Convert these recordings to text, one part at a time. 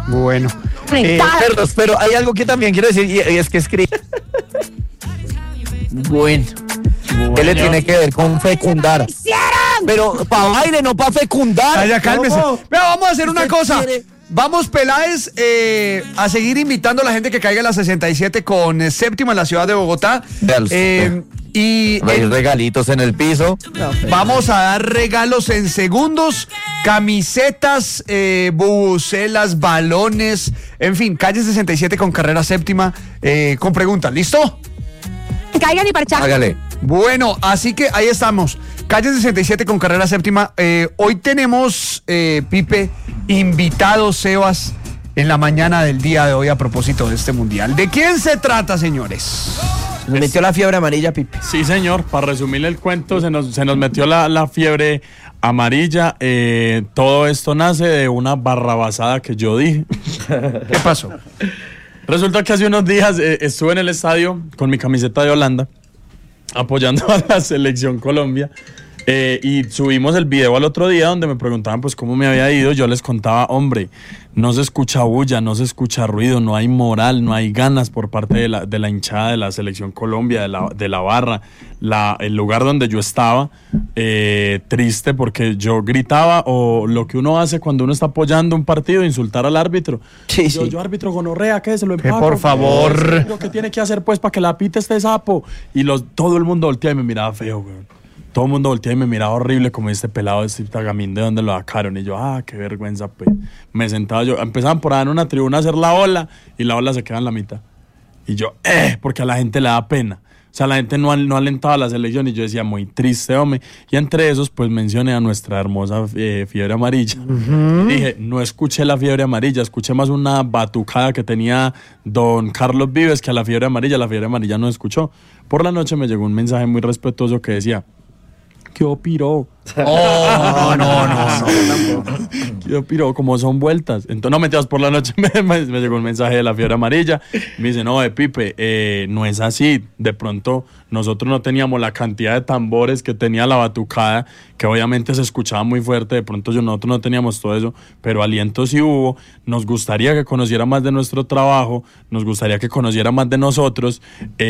Bueno. Pero hay algo que también quiero decir, y es que escribe. Bueno. ¿Qué le tiene que ver con fecundar? Pero para baile, no para fecundar. Ya, cálmese. Vea, vamos a hacer una cosa. Quiere... Vamos, Peláez, a seguir invitando a la gente que caiga a la 67 con Séptima en la ciudad de Bogotá. Y hay regalitos en el piso. Vamos a dar regalos en segundos, camisetas, bubucelas, balones, en fin, calle 67 con carrera séptima, con preguntas. ¿Listo? Caigan y parchar. Hágale. Bueno, así que ahí estamos. Calle 67 con carrera séptima. Hoy tenemos, Pipe, invitados, Sebas, en la mañana del día de hoy a propósito de este mundial. ¿De quién se trata, señores? Se metió la fiebre amarilla, Pipe. Sí, señor. Para resumirle el cuento, se nos metió la fiebre amarilla. Todo esto nace de una barrabasada que yo dije. ¿Qué pasó? Resulta que hace unos días estuve en el estadio con mi camiseta de Holanda, apoyando a la selección Colombia, y subimos el video al otro día donde me preguntaban pues cómo me había ido. Yo les contaba, hombre, no se escucha bulla, no se escucha ruido, no hay moral, no hay ganas por parte de la hinchada de la selección Colombia, de la barra, el lugar donde yo estaba, triste porque yo gritaba, o lo que uno hace cuando uno está apoyando un partido, insultar al árbitro. Sí. Yo árbitro gonorrea, ¿qué? Se lo empaco. Por favor. Lo que tiene que hacer pues para que la pite este sapo. Y todo el mundo voltea y me miraba feo, güey. Todo el mundo volteaba y me miraba horrible, como este pelado de este tagamín de donde lo sacaron. Y yo, qué vergüenza, pues. Me sentaba yo. Empezaban por ahí en una tribuna a hacer la ola y la ola se queda en la mitad. Y yo, porque a la gente le da pena. O sea, la gente no alentaba a la selección y yo decía, muy triste, hombre. Y entre esos, pues mencioné a nuestra hermosa fiebre amarilla. Uh-huh. Dije, no escuché la fiebre amarilla, escuché más una batucada que tenía don Carlos Vives que a la fiebre amarilla no escuchó. Por la noche me llegó un mensaje muy respetuoso que decía, ¿qué opiró? No. ¿Qué opiró? Como son vueltas. Entonces, no mentiras, por la noche me llegó un mensaje de la fiebre amarilla. Me dice, no, Pipe, no es así. De pronto, nosotros no teníamos la cantidad de tambores que tenía la batucada, que obviamente se escuchaba muy fuerte. De pronto, nosotros no teníamos todo eso, pero aliento sí hubo. Nos gustaría que conociera más de nuestro trabajo, nos gustaría que conociera más de nosotros,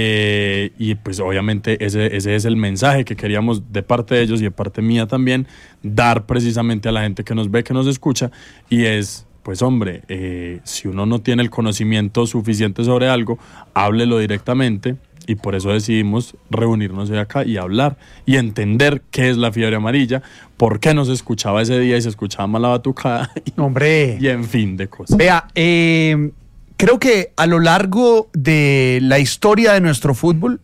y pues obviamente ese es el mensaje que queríamos de parte de ellos y de parte mía también, dar precisamente a la gente que nos ve, que nos escucha, y es, pues hombre, si uno no tiene el conocimiento suficiente sobre algo, háblelo directamente, y por eso decidimos reunirnos hoy acá y hablar, y entender qué es la fiebre amarilla, por qué no se escuchaba ese día y se escuchaba más la batucada, Hombre. y en fin de cosas. Vea, creo que a lo largo de la historia de nuestro fútbol,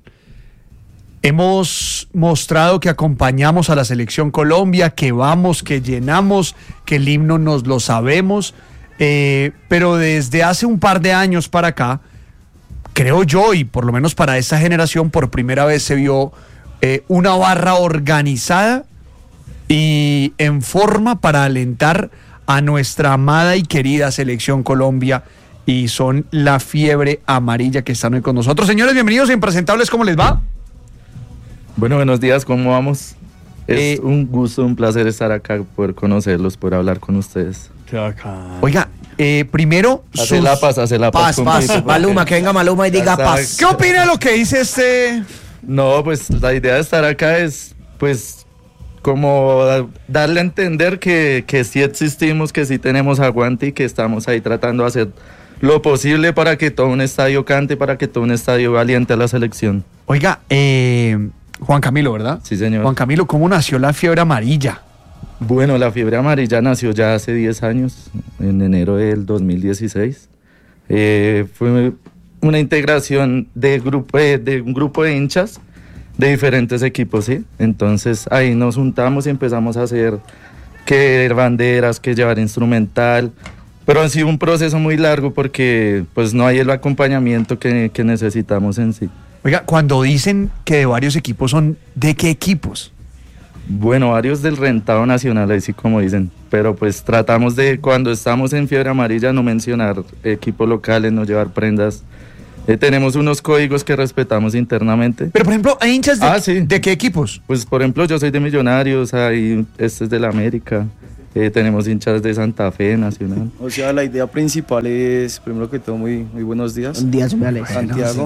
hemos mostrado que acompañamos a la selección Colombia, que vamos, que llenamos, que el himno nos lo sabemos, pero desde hace un par de años para acá, creo yo, y por lo menos para esta generación, por primera vez se vio una barra organizada y en forma para alentar a nuestra amada y querida selección Colombia, y son la fiebre amarilla que están hoy con nosotros. Señores, bienvenidos a Impresentables, ¿cómo les va? Bueno, buenos días, ¿cómo vamos? Es un gusto, un placer estar acá, poder conocerlos, poder hablar con ustedes. Qué bacán. Oiga, primero... Hace la paz. Paz. Maluma, que venga Maluma y diga paz. ¿Qué opina de lo que dice este...? No, pues la idea de estar acá es, pues, como darle a entender que sí existimos, que sí tenemos aguante y que estamos ahí tratando de hacer lo posible para que todo un estadio cante, para que todo un estadio aliente a la selección. Oiga, Juan Camilo, ¿verdad? Sí, señor. Juan Camilo, ¿cómo nació la fiebre amarilla? Bueno, la fiebre amarilla nació ya hace 10 años, en enero del 2016. Fue una integración de un grupo de hinchas de diferentes equipos, ¿sí? Entonces ahí nos juntamos y empezamos a hacer que banderas, que llevar instrumental, pero ha sido un proceso muy largo porque pues no hay el acompañamiento que necesitamos en sí. Oiga, cuando dicen que de varios equipos, ¿son de qué equipos? Bueno, varios del rentado nacional, así como dicen, pero pues tratamos de, cuando estamos en fiebre amarilla, no mencionar equipos locales, no llevar prendas. Tenemos unos códigos que respetamos internamente. Pero, por ejemplo, ¿hay hinchas sí. de qué equipos? Pues, por ejemplo, yo soy de Millonarios, este es de la América, tenemos hinchas de Santa Fe, Nacional. O sea, la idea principal es, primero que todo, muy buenos días. Un día Alex. Santiago.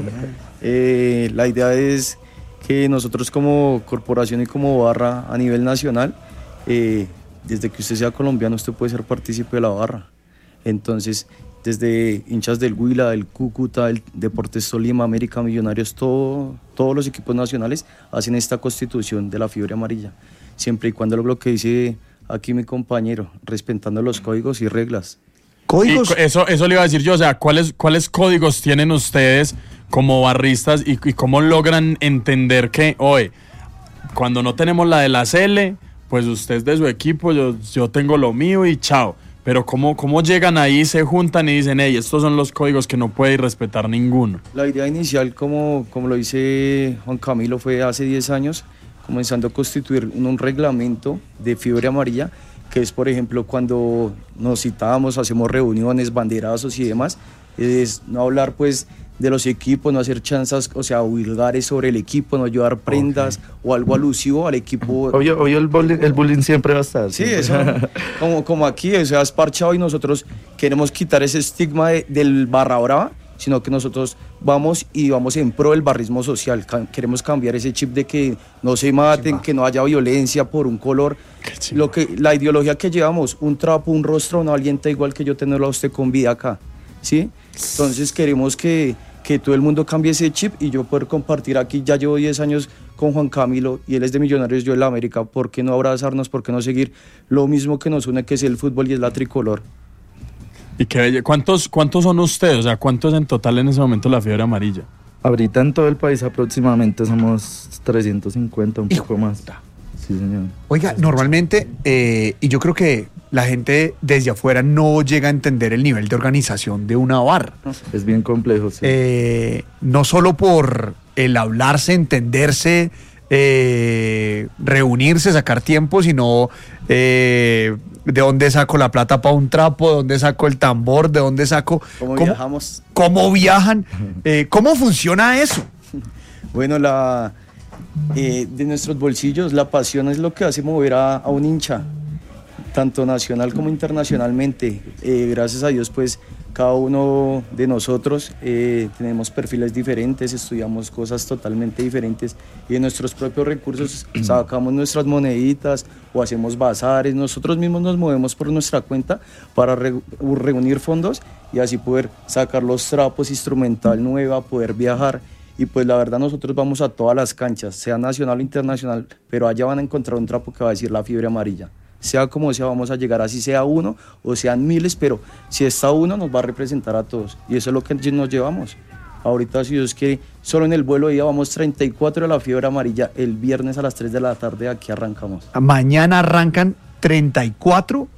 La idea es que nosotros como corporación y como barra a nivel nacional, desde que usted sea colombiano, usted puede ser partícipe de la barra. Entonces, desde hinchas del Huila, del Cúcuta, del Deportes Tolima, América Millonarios, todos los equipos nacionales hacen esta constitución de la fiebre amarilla. Siempre y cuando lo que dice aquí mi compañero, respetando los códigos y reglas. ¿Códigos? Y eso le iba a decir yo, o sea, ¿cuáles códigos tienen ustedes como barristas y cómo logran entender que, oye, cuando no tenemos la de la CL, pues usted es de su equipo, yo tengo lo mío y chao? Pero ¿cómo llegan ahí, se juntan y dicen, hey, estos son los códigos que no puede respetar ninguno? La idea inicial, como lo dice Juan Camilo, fue hace 10 años, comenzando a constituir un reglamento de fiebre amarilla, que es, por ejemplo, cuando nos citábamos, hacemos reuniones, banderazos y demás, es no hablar pues de los equipos, no hacer chanzas, o sea, vulgares sobre el equipo, no llevar prendas o algo alusivo al equipo. Obvio el bullying siempre va a estar. Sí, eso, como aquí, o sea, es parchado y nosotros queremos quitar ese estigma del barra brava, sino que nosotros vamos en pro del barrismo social. Queremos cambiar ese chip de que no se maten, que no haya violencia por un color. La ideología que llevamos, un trapo, un rostro, no alienta igual que yo tenerlo a usted con vida acá, ¿sí? Entonces queremos que todo el mundo cambie ese chip y yo poder compartir aquí. Ya llevo 10 años con Juan Camilo y él es de Millonarios, yo de la América. ¿Por qué no abrazarnos? ¿Por qué no seguir lo mismo que nos une, que es el fútbol y es la tricolor? Y qué bello. ¿Cuántos son ustedes? O sea, ¿cuántos en total en ese momento la fiebre amarilla? Ahorita en todo el país aproximadamente somos 350, un poco más. Sí, señor. Oiga, normalmente, y yo creo que la gente desde afuera no llega a entender el nivel de organización de una barra. Es bien complejo, sí. No solo por el hablarse, entenderse, reunirse, sacar tiempo, sino de dónde saco la plata para un trapo, de dónde saco el tambor, de dónde saco... ¿Cómo viajamos? ¿Cómo viajan? ¿Cómo funciona eso? Bueno, de nuestros bolsillos, la pasión es lo que hace mover a un hincha, tanto nacional como internacionalmente. Gracias a Dios, pues cada uno de nosotros tenemos perfiles diferentes, estudiamos cosas totalmente diferentes y de nuestros propios recursos sacamos nuestras moneditas o hacemos bazares. Nosotros mismos nos movemos por nuestra cuenta para reunir fondos y así poder sacar los trapos, instrumental nueva, poder viajar. Y pues la verdad nosotros vamos a todas las canchas, sea nacional o internacional, pero allá van a encontrar un trapo que va a decir la fiebre amarilla. Sea como sea, vamos a llegar, así sea uno o sean miles, pero si está uno nos va a representar a todos. Y eso es lo que nos llevamos. Ahorita, si Dios quiere, solo en el vuelo de día vamos 34 de la fiebre amarilla. El viernes a las 3 de la tarde aquí arrancamos. Mañana arrancan 34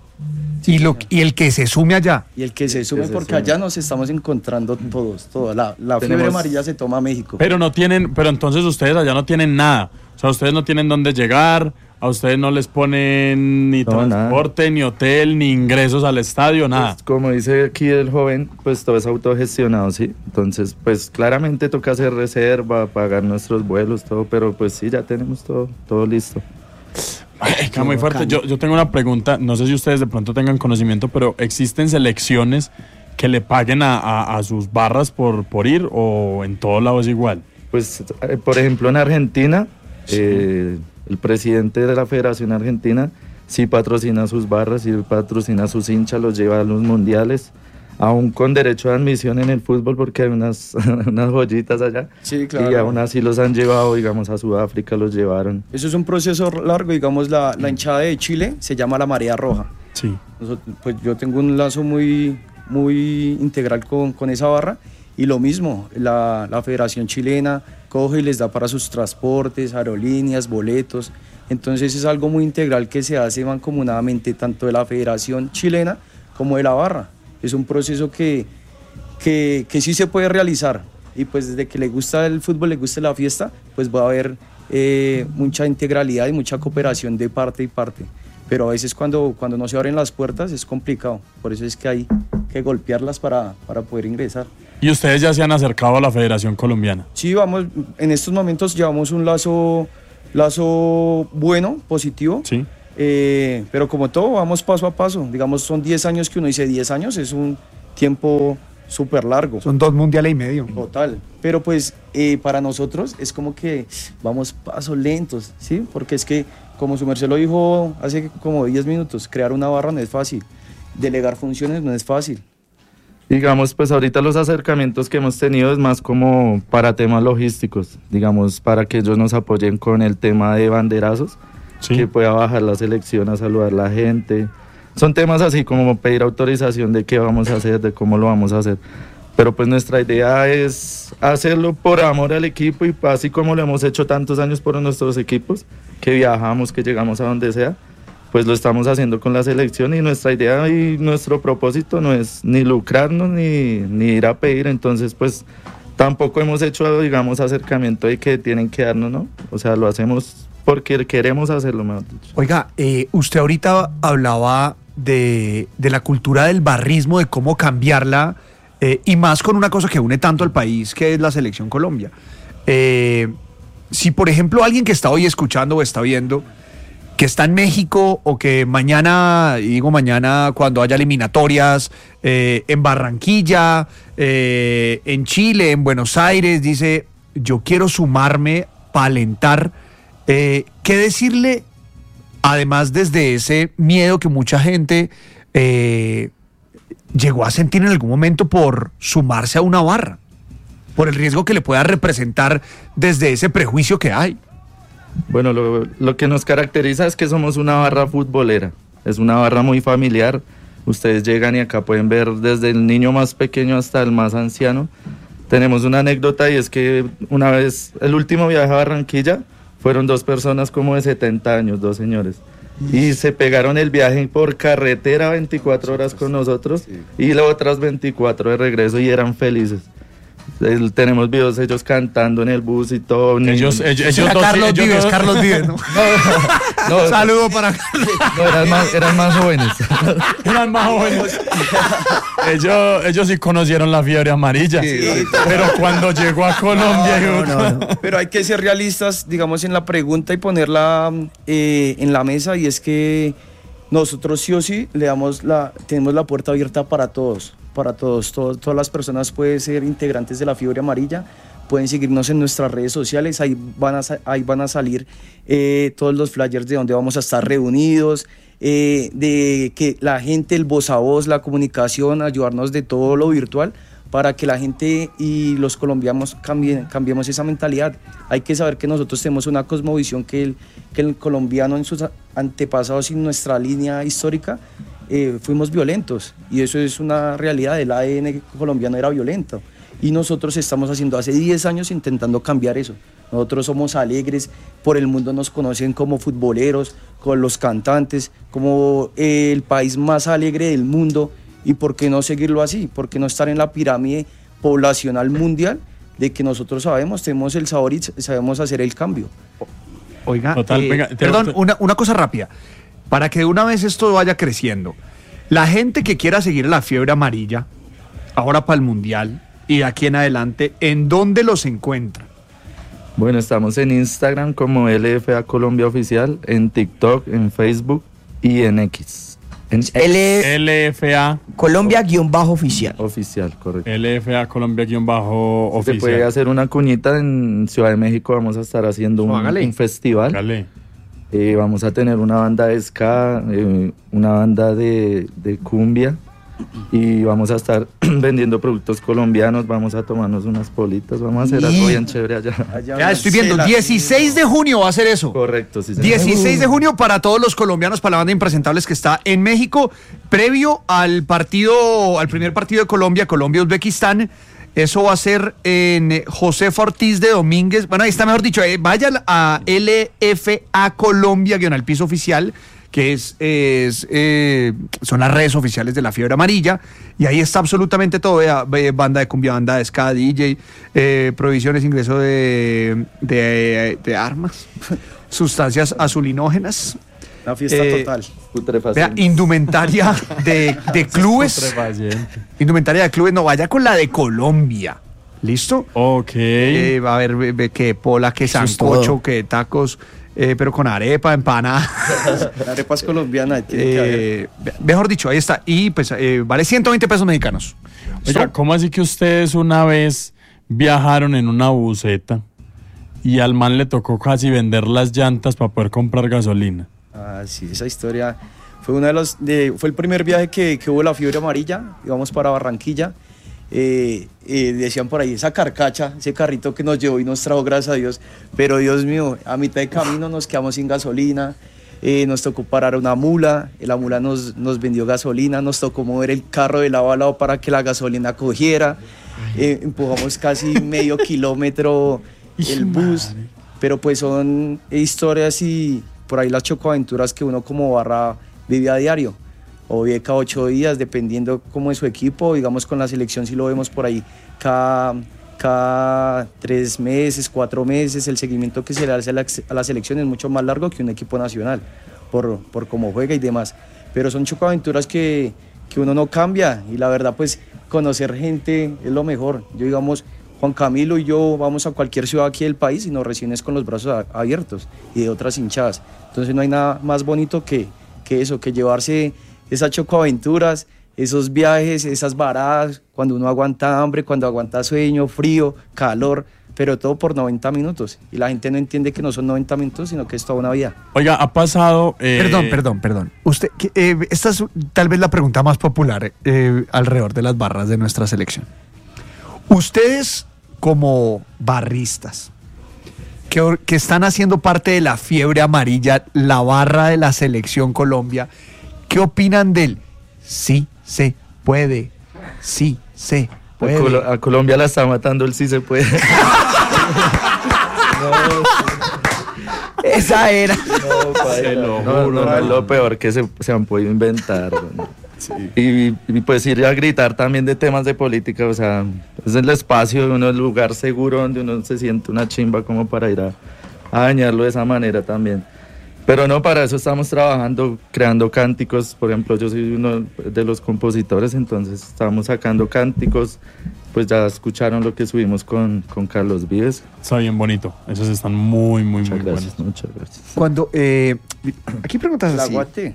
y el que se sume allá. Y el que se sume, porque allá nos estamos encontrando todos. La fiebre amarilla se toma a México. Pero entonces ustedes allá no tienen nada. O sea, ustedes no tienen dónde llegar, a ustedes no les ponen ni transporte, nada, ni hotel, ni ingresos al estadio, nada. Pues, como dice aquí el joven, pues todo es autogestionado, ¿sí? Entonces, pues claramente toca hacer reserva, pagar nuestros vuelos, todo, pero pues sí, ya tenemos todo listo. Está muy fuerte. Yo tengo una pregunta, no sé si ustedes de pronto tengan conocimiento, pero ¿existen selecciones que le paguen a sus barras por ir o en todo lado es igual? Pues, por ejemplo, en Argentina, el presidente de la Federación Argentina sí patrocina sus barras, sí patrocina a sus hinchas, los lleva a los mundiales, aún con derecho de admisión en el fútbol porque hay unas joyitas allá. Sí, claro. Y aún así los han llevado, digamos, a Sudáfrica los llevaron. Eso es un proceso largo, digamos, la hinchada de Chile se llama la Marea Roja. Sí. Pues yo tengo un lazo muy integral con esa barra y lo mismo, la Federación Chilena coge y les da para sus transportes, aerolíneas, boletos. Entonces es algo muy integral que se hace mancomunadamente tanto de la Federación Chilena como de la barra. Es un proceso que sí se puede realizar y pues desde que le gusta el fútbol, le gusta la fiesta, pues va a haber mucha integralidad y mucha cooperación de parte y parte. Pero a veces cuando no se abren las puertas es complicado, por eso es que hay que golpearlas para poder ingresar. ¿Y ustedes ya se han acercado a la Federación Colombiana? Sí, en estos momentos llevamos un lazo bueno, positivo. Sí. Pero como todo, vamos paso a paso. Digamos, son 10 años que uno dice, 10 años es un tiempo súper largo. Son 2 mundiales y medio. Total. Pero pues para nosotros es como que vamos pasos lentos, ¿sí? Porque es que, como su merced lo dijo hace como 10 minutos, crear una barra no es fácil. Delegar funciones no es fácil. Digamos, pues ahorita los acercamientos que hemos tenido es más como para temas logísticos, digamos, para que ellos nos apoyen con el tema de banderazos, Sí. que pueda bajar la selección a saludar a la gente. Son temas así como pedir autorización de qué vamos a hacer, de cómo lo vamos a hacer. Pero pues nuestra idea es hacerlo por amor al equipo y así como lo hemos hecho tantos años por nuestros equipos, que viajamos, que llegamos a donde sea, pues lo estamos haciendo con la selección y nuestra idea y nuestro propósito no es ni lucrarnos ni ir a pedir, entonces pues tampoco hemos hecho, digamos, acercamiento de que tienen que darnos, ¿no? O sea, lo hacemos porque queremos hacerlo, mejor dicho. Oiga, usted ahorita hablaba de la cultura del barrismo, de cómo cambiarla, y más con una cosa que une tanto al país, que es la Selección Colombia. Si, por ejemplo, alguien que está hoy escuchando o está viendo, que está en México o que mañana, y digo mañana cuando haya eliminatorias, en Barranquilla, en Chile, en Buenos Aires, dice, yo quiero sumarme para alentar, ¿qué decirle? Además, desde ese miedo que mucha gente llegó a sentir en algún momento por sumarse a una barra, por el riesgo que le pueda representar desde ese prejuicio que hay. Bueno, lo que nos caracteriza es que somos una barra futbolera, es una barra muy familiar. Ustedes llegan y acá pueden ver desde el niño más pequeño hasta el más anciano. Tenemos una anécdota y es que una vez, el último viaje a Barranquilla, fueron 2 personas como de 70 años, 2 señores. Y se pegaron el viaje por carretera 24 horas con nosotros y las otras 24 de regreso y eran felices. Tenemos videos ellos cantando en el bus y todo. Ellos Carlos Vives, dos- Carlos Vives, ¿no? No, Saludo para Carlos. no, eran más jóvenes. eran más jóvenes. ellos sí conocieron la fiebre amarilla. Pero cuando llegó a Colombia... Pero hay que ser realistas, digamos, en la pregunta y ponerla en la mesa, y es que nosotros sí o sí tenemos la puerta abierta para todos, todas las personas pueden ser integrantes de la fiebre amarilla, pueden seguirnos en nuestras redes sociales, ahí van a salir todos los flyers de donde vamos a estar reunidos, de que la gente, el voz a voz, la comunicación, ayudarnos de todo lo virtual, para que la gente y los colombianos cambiemos esa mentalidad. Hay que saber que nosotros tenemos una cosmovisión que el colombiano en sus antepasados y nuestra línea histórica fuimos violentos, y eso es una realidad. El ADN colombiano era violento y nosotros estamos haciendo hace 10 años intentando cambiar eso. Nosotros somos alegres, por el mundo nos conocen como futboleros, con los cantantes, como el país más alegre del mundo. ¿Y por qué no seguirlo así? ¿Por qué no estar en la pirámide poblacional mundial de que nosotros tenemos el sabor y sabemos hacer el cambio? Oiga, Total, venga, perdón, una cosa rápida. Para que de una vez esto vaya creciendo. La gente que quiera seguir la fiebre amarilla, ahora para el Mundial y de aquí en adelante, ¿en dónde los encuentra? Bueno, estamos en Instagram como LFA Colombia Oficial, en TikTok, en Facebook y en X. En LFA Colombia-oficial. oficial, correcto. LFA Colombia-oficial. Se puede hacer una cuñita en Ciudad de México, vamos a estar haciendo un festival. Hágale. Vamos a tener una banda de ska, una banda de cumbia y vamos a estar vendiendo productos colombianos, vamos a tomarnos unas politas, vamos a hacer algo bien chévere allá. Ya estoy viendo, 16 de junio va a ser eso. Correcto, sí. 16 de junio para todos los colombianos, para la banda Impresentables que está en México, previo al primer partido de Colombia-Uzbekistán. Eso va a ser en Josefa Ortiz de Domínguez. Bueno, ahí está, mejor dicho, vayan a LFA Colombia-piso oficial, que son las redes oficiales de la fiebre amarilla, y ahí está absolutamente todo. Banda de cumbia, banda de ska, DJ, prohibiciones, ingreso de armas, sustancias azulinógenas. Una fiesta total. Vea, indumentaria de clubes. Indumentaria de clubes, no, vaya con la de Colombia. ¿Listo? Ok. Va a haber que pola, que sancocho, que tacos, pero con arepa, empanada. La arepa es colombiana, tiene que haber. Mejor dicho, ahí está. Y pues vale 120 pesos mexicanos. Oiga, ¿cómo así que ustedes una vez viajaron en una buseta y al man le tocó casi vender las llantas para poder comprar gasolina? Ah, sí, esa historia fue fue el primer viaje que hubo la fiebre amarilla. Íbamos para Barranquilla. Decían por ahí, esa carcacha, ese carrito que nos llevó y nos trajo, gracias a Dios. Pero Dios mío, a mitad de camino nos quedamos sin gasolina. Nos tocó parar una mula, la mula nos vendió gasolina, nos tocó mover el carro de lado a lado para que la gasolina cogiera, empujamos casi medio kilómetro el bus, pero pues son historias y por ahí las chocoaventuras que uno como barra vive a diario, o vive cada 8 días, dependiendo cómo es su equipo. Digamos con la selección si lo vemos por ahí cada 3 meses, 4 meses, el seguimiento que se le hace a la selección es mucho más largo que un equipo nacional, por cómo juega y demás. Pero son chocoaventuras que uno no cambia, y la verdad pues conocer gente es lo mejor. Yo, digamos, Juan Camilo y yo vamos a cualquier ciudad aquí del país y nos reciben con los brazos abiertos y de otras hinchadas. Entonces no hay nada más bonito que eso, que llevarse esas chocoaventuras, esos viajes, esas varadas, cuando uno aguanta hambre, cuando aguanta sueño, frío, calor, pero todo por 90 minutos. Y la gente no entiende que no son 90 minutos, sino que es toda una vida. Oiga, ha pasado... Perdón. Usted, esta es tal vez la pregunta más popular alrededor de las barras de nuestra selección. Ustedes, como barristas, que están haciendo parte de la fiebre amarilla, la barra de la Selección Colombia, ¿qué opinan del sí se puede? Sí se puede. A Colombia la está matando el sí se puede. Esa era. No, es lo peor que se han podido inventar. Sí. Y pues ir a gritar también de temas de política, o sea, es el espacio de uno, el lugar seguro donde uno se siente una chimba como para ir a dañarlo de esa manera también. Pero no, para eso estamos trabajando, creando cánticos. Por ejemplo, yo soy uno de los compositores, entonces estamos sacando cánticos. Pues ya escucharon lo que subimos con Carlos Vives. Está bien bonito, esos están muy buenos. Muchas gracias. Cuando, aquí preguntas El así. aguate.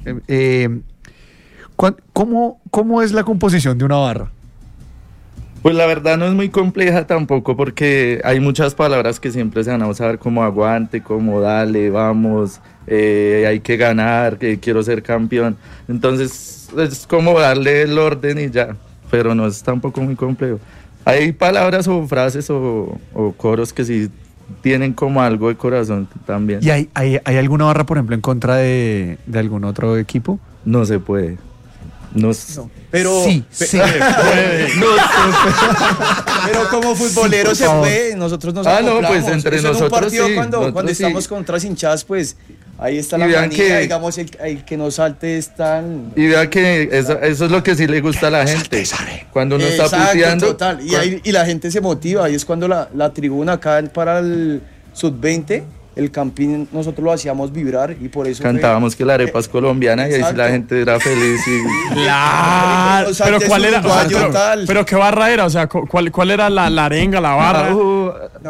¿Cómo es la composición de una barra? Pues la verdad no es muy compleja tampoco, porque hay muchas palabras que siempre se van a usar, como aguante, como dale, vamos, hay que ganar, que quiero ser campeón. Entonces es como darle el orden y ya, pero no es tampoco muy complejo. Hay palabras o frases o coros que sí tienen como algo de corazón también. ¿Y hay alguna barra, por ejemplo, en contra de algún otro equipo? No se puede. No. Pero sí. Pero como futbolero se puede, nosotros nos acoplamos. No, pues entre eso nosotros en un partido sí, cuando nosotros estamos sí. contra hinchadas, pues ahí está la Y vean manija, que- digamos, el que no salte es tan... Y vea que eso es lo que sí le gusta a la gente. Cuando uno está Exacto, puteando. total. Y la gente se motiva, y es cuando la tribuna acá para el sub-20, el campín, nosotros lo hacíamos vibrar, y por eso Cantábamos que la arepa es colombiana y ahí sí Exacto. la gente era feliz. Claro, O sea, pero que ¿cuál es era? uruguayo, Pero, tal. pero ¿qué barra era? O sea, ¿cuál era la arenga, la barra? No,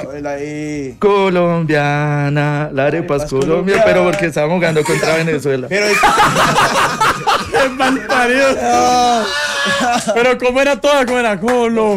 Colombiana, la arepa es Colombia, pero porque estábamos jugando contra Venezuela. pero ¡Qué mal parido! Pero ¿cómo era toda? ¿Cómo era?